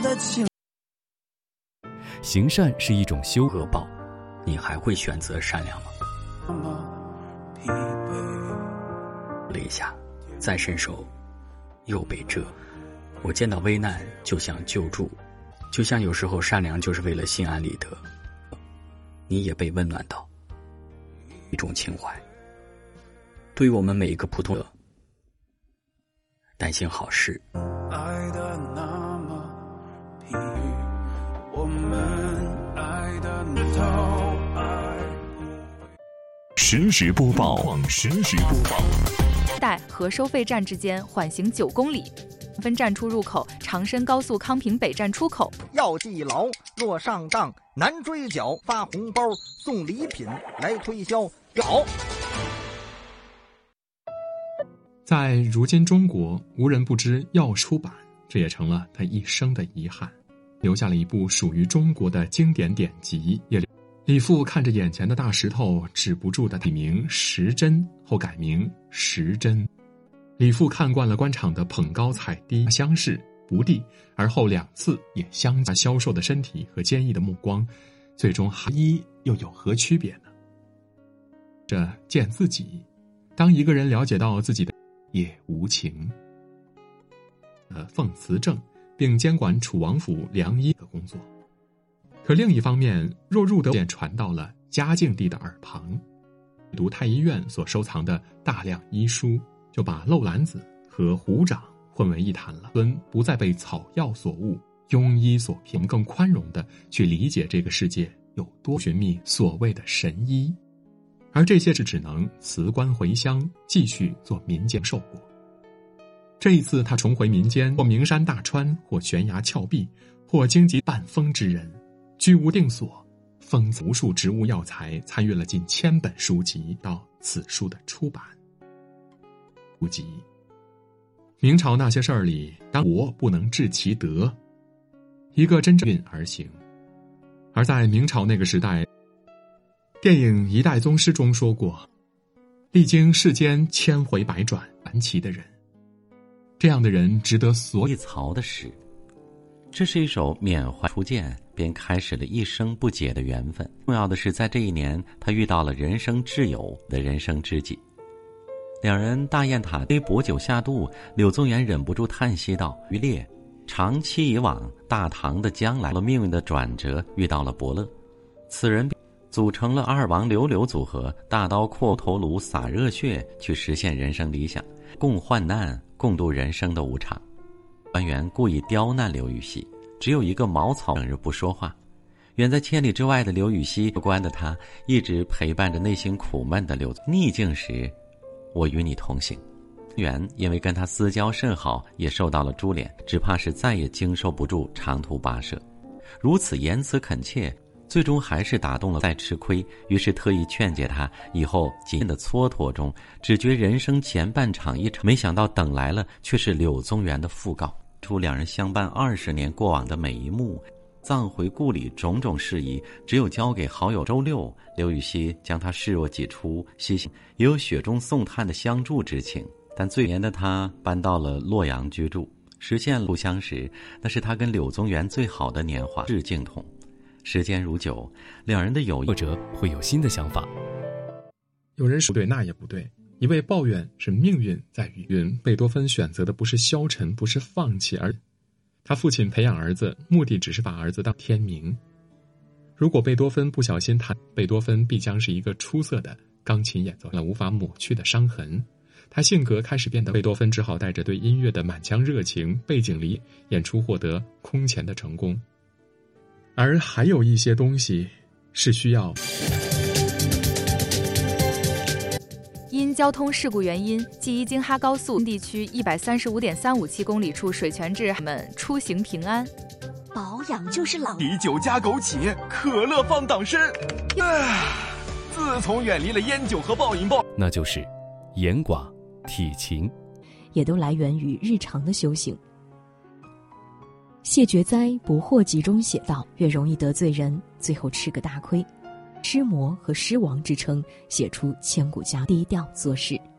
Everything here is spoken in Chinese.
的情。 行善是一种修恶报，你还会选择善良吗？了一下，再伸手又被蛰。我见到危难就想救助，就像有时候善良就是为了心安理得。你也被温暖到，一种情怀。对于我们每一个普通人，担心好事。 爱的那么疲惫，我们爱的到爱。 实时播报， 带和收费站之间缓行9公里。分站出入口长深高速康平北站出口。 要记牢，若上当难追缴，发红包送礼品来推销。好。 在如今中国，无人不知要出版，这也成了他一生的遗憾，留下了一部属于中国的经典典籍。李父看着眼前的大石头，止不住的起名石针，后改名石针。李父看惯了官场的捧高踩低、相视不第，而后2次也相加消瘦的身体和坚毅的目光，最终一又有何区别呢？这见自己，当一个人了解到自己的也无情。奉祠政，并监管楚王府良医的工作。可另一方面，若入德便传到了嘉靖帝的耳旁，读太医院所收藏的大量医书，就把漏兰子和胡掌混为一谈了。不再被草药所误，庸医所骗，更宽容地去理解这个世界有多寻觅所谓的神医，而这些只能辞官回乡，继续做民间受过。这一次他重回民间，或名山大川，或悬崖峭壁，或荆棘半峰之人，居无定所，封无数植物药材，参阅了近1000本书籍，到此书的出版。不及明朝那些事儿里，当国不能治其德，一个真正运而行。而在明朝那个时代，电影《一代宗师》中说过，历经世间千回百转传奇的人，这样的人值得所一曹的诗。这是一首缅怀初见便开始了一生不解的缘分。重要的是，在这一年，他遇到了人生挚友的人生知己。两人大雁塔杯薄酒下肚，柳宗元忍不住叹息道：于烈，长期以往，大唐的将来了命运的转折，遇到了伯乐。此人组成了二王刘柳组合，大刀阔头颅洒热血，去实现人生理想，共患难，共度人生的无常。官员故意刁难刘禹锡，只有一个茅草整日不说话。远在千里之外的刘禹锡，不关的他一直陪伴着内心苦闷的刘。逆境时，我与你同行。元因为跟他私交甚好，也受到了株连，只怕是再也经受不住长途跋涉。如此言辞恳切，最终还是打动了再吃亏，于是特意劝解他，以后紧的蹉跎中，只觉人生前半场一场，没想到等来了却是柳宗元的讣告，出两人相伴20年过往的每一幕，葬回故里种种事宜，只有交给好友周六。刘禹锡将他视若己出，悉心也有雪中送炭的相助之情。但最年的他搬到了洛阳居住，实现了故乡时，那是他跟柳宗元最好的年华，致敬同。时间如酒，两人的友谊或者会有新的想法。 有人说不对，那也不对。一味抱怨是命运在于云。贝多芬选择的不是消沉，不是放弃，而他父亲培养儿子，目的只是把儿子当天明。如果贝多芬不小心弹，贝多芬必将是一个出色的钢琴演奏了无法抹去的伤痕。他性格开始变得，贝多芬只好带着对音乐的满腔热情，背井离演出，获得空前的成功。而还有一些东西是需要因交通事故原因，记忆京哈高速地区135.357公里处水泉至们出行平安。 保养就是老啤酒加枸杞，可乐放党参。自从远离了烟酒和暴饮暴， 那就是严寡体勤， 也都来源于日常的修行。谢觉哉不惑集中写道，越容易得罪人，最后吃个大亏。诗魔和诗王之称，写出千古佳低调做事。